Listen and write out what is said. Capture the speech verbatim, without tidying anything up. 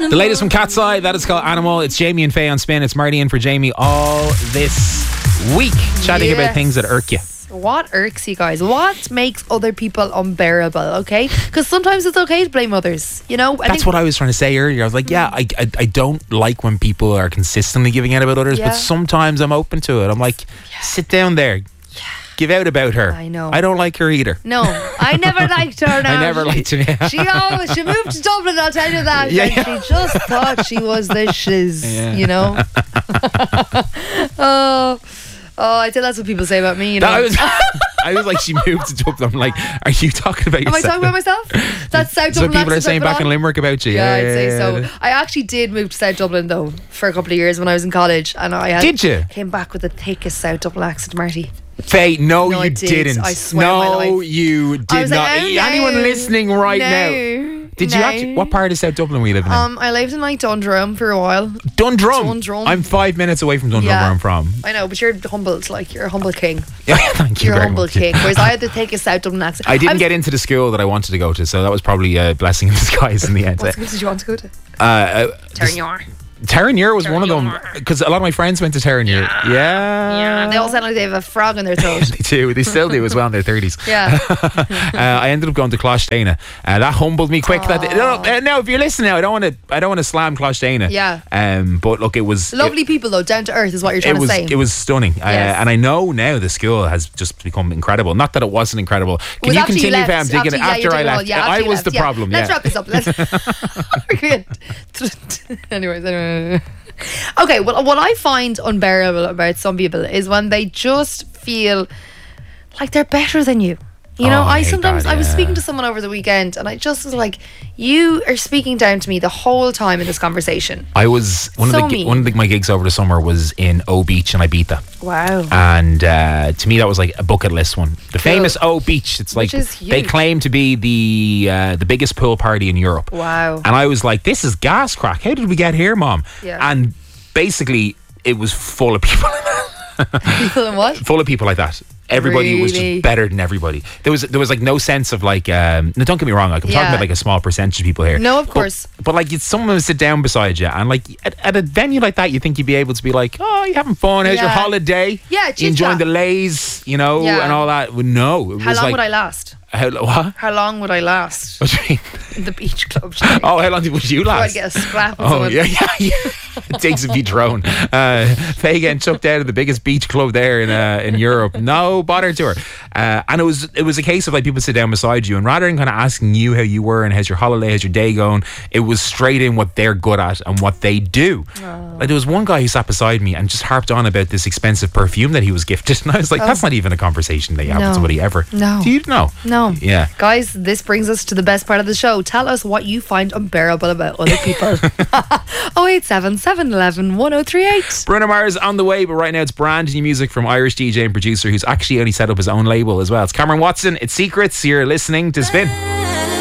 The latest from Cat's Eye, that is called Animal. It's Jamie and Faye on Spin. It's Marty in for Jamie all this week, chatting Yes. about things that irk you. What irks you guys? What makes other people unbearable, okay? Because sometimes it's okay to blame others, you know? I That's think, what I was trying to say earlier. I was like, yeah, I, I, I don't like when people are consistently giving out about others, Yeah. but sometimes I'm open to it. I'm like, sit down there. Give out about her. I know. I don't like her either. No, I never liked her now. I never She- liked her. She always, she moved to Dublin, I'll tell you that. Yeah, and yeah. She just thought she was the shiz, Yeah. you know? oh, oh, I think that's what people say about me, you know? No, I was, I was like, she moved to Dublin. I'm like, are you talking about Am I yourself? talking about myself? That's South So Dublin people are accent saying I put back in on? Limerick about you. Yeah, Yeah, I'd say yeah, so. yeah. I actually did move to South Dublin though for a couple of years when I was in college, and I had, Did you? came back with the thickest South Dublin accent, Marty. Faye, no, No, I you did. didn't. I swear on my no, life. you I did was not. like, oh, Anyone no. listening right No. now? Did you No. actually? What part of South Dublin were you living in? Um, I lived in like Dundrum for a while. Dundrum. Dundrum. I'm five minutes away from Dundrum, Yeah. where I'm from. I know, but you're humbled, like you're a humble king. Yeah, thank you You're a very humble much. king. Whereas I had to take a South Dublin accent. I didn't I'm- get into the school that I wanted to go to, so that was probably a blessing in disguise in the end. What school did you want to go to? Uh, uh, Terranure. Terranure was one of them Terranure. because a lot of my friends went to Terranure. Yeah, Yeah, they all sound like they have a frog in their throat. They do. They still do as well in their thirties. Yeah. uh, I ended up going to Closhdana. Uh, that humbled me quick. That, no, uh, no, if you're listening now, I don't want to. I don't want to slam Closhdana. Yeah. Um, but look, it was Lovely people though, down to earth is what you're It, trying it was to say. it was stunning, uh, Yes. and I know now the school has just become incredible. Not that it wasn't incredible. Can Was you after continue? left, If I'm digging it yeah, after you're I doing left. all- yeah, after I you was left, the yeah. problem. Let's yeah. wrap this up. Let's Anyways, anyway. Okay, well, what I find unbearable about some people is when they just feel like they're better than you. You know, Oh, I I hate sometimes that, I was yeah. speaking to someone over the weekend, and I just was like, "You are speaking down to me the whole time in this conversation." I was one So of the mean. one of the, my gigs over the summer was in O Beach in Ibiza, Wow. and uh, to me that was like a bucket list one. The famous O Beach. It's like Which is they huge. claim to be the uh, the biggest pool party in Europe. Wow. And I was like, this is gas crack. How did we get here, Mom? Yeah. And basically, it was full of people. People and what? full of people like that. Everybody was Really? just better than everybody. There was there was like no sense of like. Um, no, don't get me wrong. Like I'm Yeah. talking about like a small percentage of people here. No, of But- course. But, like, you'd someone would sit down beside you, and like at, at a venue like that, you think you'd be able to be like, "Oh, you having fun? How's your Yeah. holiday? Yeah, you enjoying chit-chat. the lays, you know, Yeah. and all that." Well, no, it How was long like, would I last? How, what? How long would I last What do you mean? in the beach club? Oh, how long did- would you Before I'd last? get a scrap. with Oh someone. yeah, yeah, yeah. It takes a drone. Uh, Faye getting chucked out of the biggest beach club there in uh, in Europe. No bother to her. Uh, and it was it was a case of like people sit down beside you, and rather than kind of asking you how you were and how's your holiday, how's your day going, it was straight in what they're good at and what they do. Like there was one guy who sat beside me and just harped on about this expensive perfume that he was gifted, and I was like, that's not even a conversation that you have No. with somebody ever. No. Do you know? No. Yeah. Guys, this brings us to the best part of the show. Tell us what you find unbearable about other people. oh eight seven, seven one one, one oh three eight. Bruno Mars on the way, but right now it's brand new music from Irish D J and producer who's actually only set up his own label as well. It's Cameron Watson. It's Secrets. You're listening to Spin.